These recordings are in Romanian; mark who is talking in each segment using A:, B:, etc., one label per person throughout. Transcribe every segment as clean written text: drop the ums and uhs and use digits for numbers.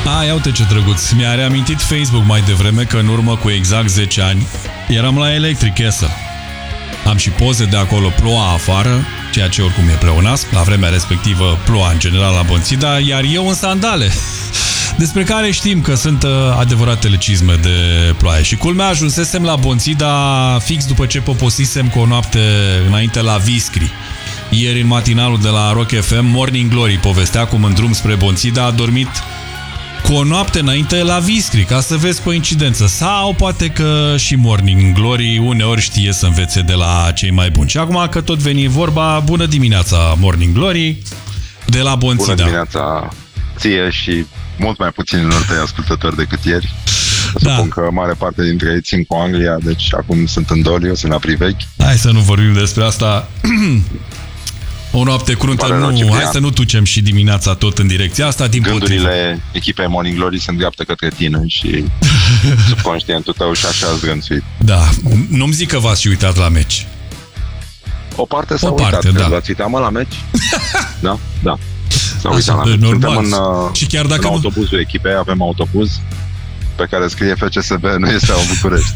A: Ia uite ce drăguț. Mi-a reamintit Facebook mai devreme că în urmă cu exact 10 ani eram la Electric Castle. Am și poze de acolo, ploua afară, ceea ce oricum e pleonasm. La vremea respectivă ploua în general la Bonțida, iar eu în sandale, despre care știm că sunt adevăratele cizme de ploaie. Și culmea, ajunsesem la Bonțida fix după ce poposisem cu o noapte înainte la Viscri. Ieri în matinalul de la Rock FM, Morning Glory povestea cum în drum spre Bonțida a dormit cu o noapte înainte la Viscri, ca să vezi coincidență. Sau poate că și Morning Glory uneori știe să învețe de la cei mai buni. Și acum că tot veni vorba, bună dimineața Morning Glory de la Bonțida.
B: Bună dimineața ție și mult mai puținilor tăi ascultători decât ieri. Supun că mare parte dintre ei țin cu Anglia, deci acum sunt în doliu, sunt la privechi.
A: Hai să nu vorbim despre asta. O noapte cruntă, nu, hai să nu tucem și dimineața tot în direcția asta.
B: Gândurile echipei Morning Glory se îndreaptă către tine și subconștientul tău și așa ați gânduit.
A: Da, nu-mi zic că v-ați și uitat la meci.
B: O parte s-a uitat,
A: da.
B: V-ați uitat, mă, la meci? Da, da. S-a uitat la meci. Suntem
A: și chiar dacă
B: în autobuzul echipei, avem autobuz pe care scrie FCSB, nu este în București.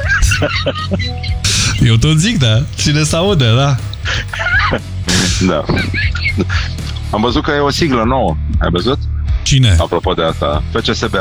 A: Eu tot zic, da. Cine se aude, da.
B: Da. Am văzut că e o siglă nouă. Ai văzut?
A: Cine?
B: Apropo de asta, FCSB